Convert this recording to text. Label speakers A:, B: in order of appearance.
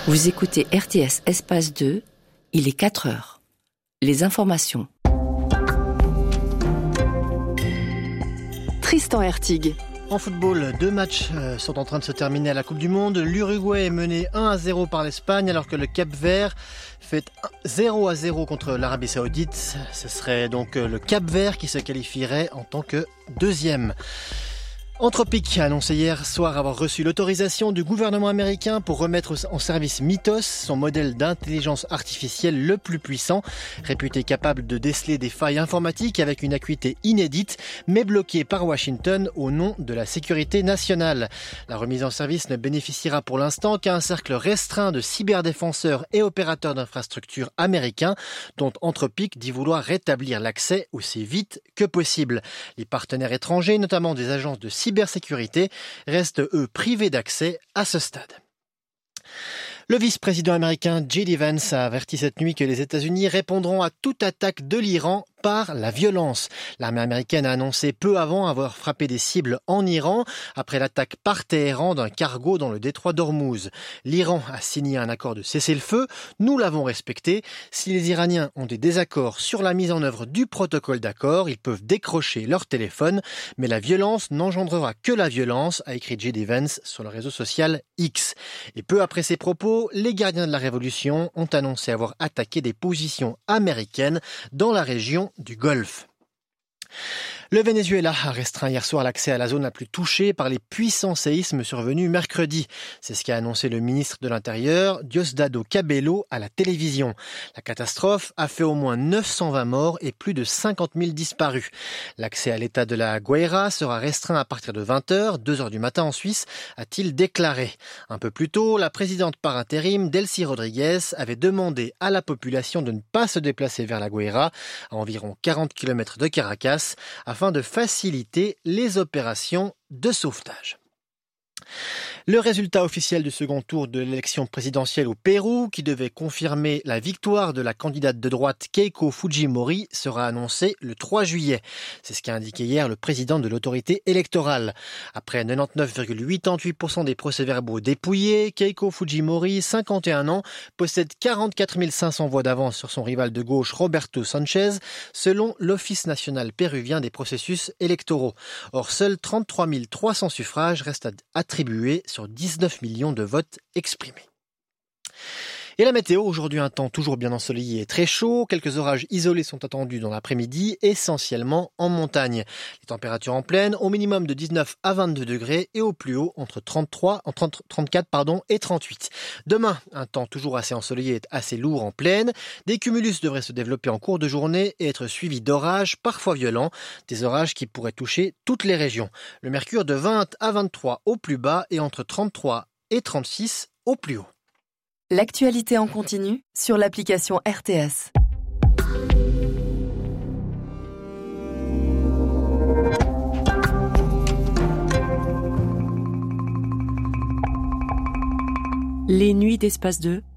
A: Vous écoutez RTS Espace 2, il est 4 heures. Les informations.
B: Tristan Hertig.
C: En football, 2 matchs sont en train de se terminer à la Coupe du Monde. L'Uruguay est mené 1-0 par l'Espagne alors que le Cap-Vert fait 0-0 contre l'Arabie Saoudite. Ce serait donc le Cap-Vert qui se qualifierait en tant que deuxième. Anthropic a annoncé hier soir avoir reçu l'autorisation du gouvernement américain pour remettre en service Mythos, son modèle d'intelligence artificielle le plus puissant, réputé capable de déceler des failles informatiques avec une acuité inédite, mais bloqué par Washington au nom de la sécurité nationale. La remise en service ne bénéficiera pour l'instant qu'à un cercle restreint de cyberdéfenseurs et opérateurs d'infrastructures américains, dont Anthropic dit vouloir rétablir l'accès aussi vite que possible. Les partenaires étrangers, notamment des agences de cybersécurité, restent eux privés d'accès à ce stade. Le vice-président américain J.D. Vance a averti cette nuit que les États-Unis répondront à toute attaque de l'Iran par la violence. L'armée américaine a annoncé peu avant avoir frappé des cibles en Iran après l'attaque par Téhéran d'un cargo dans le détroit d'Ormuz. L'Iran a signé un accord de cessez-le-feu. Nous l'avons respecté. Si les Iraniens ont des désaccords sur la mise en œuvre du protocole d'accord, ils peuvent décrocher leur téléphone. Mais la violence n'engendrera que la violence, a écrit J.D. Vance sur le réseau social X. Et peu après ces propos, les gardiens de la révolution ont annoncé avoir attaqué des positions américaines dans la région du Golfe. Le Venezuela a restreint hier soir l'accès à la zone la plus touchée par les puissants séismes survenus mercredi. C'est ce qu'a annoncé le ministre de l'Intérieur, Diosdado Cabello, à la télévision. La catastrophe a fait au moins 920 morts et plus de 50 000 disparus. L'accès à l'état de la Guaira sera restreint à partir de 20h, 2h du matin en Suisse, a-t-il déclaré. Un peu plus tôt, la présidente par intérim, Delcy Rodriguez, avait demandé à la population de ne pas se déplacer vers la Guaira, à environ 40 km de Caracas, afin de faciliter les opérations de sauvetage. Le résultat officiel du second tour de l'élection présidentielle au Pérou, qui devait confirmer la victoire de la candidate de droite Keiko Fujimori, sera annoncé le 3 juillet. C'est ce qu'a indiqué hier le président de l'autorité électorale. Après 99,88% des procès-verbaux dépouillés, Keiko Fujimori, 51 ans, possède 44 500 voix d'avance sur son rival de gauche Roberto Sanchez, selon l'Office national péruvien des processus électoraux. Or, seuls 33 300 suffrages restent attribués sur 19 millions de votes exprimés. Et la météo, aujourd'hui un temps toujours bien ensoleillé et très chaud. Quelques orages isolés sont attendus dans l'après-midi, essentiellement en montagne. Les températures en plaine, au minimum de 19 à 22 degrés et au plus haut entre 34 et 38. Demain, un temps toujours assez ensoleillé et assez lourd en plaine. Des cumulus devraient se développer en cours de journée et être suivis d'orages, parfois violents. Des orages qui pourraient toucher toutes les régions. Le mercure de 20 à 23 au plus bas et entre 33 et 36 au plus haut.
B: L'actualité en continu sur l'application RTS.
A: Les nuits d'Espace 2,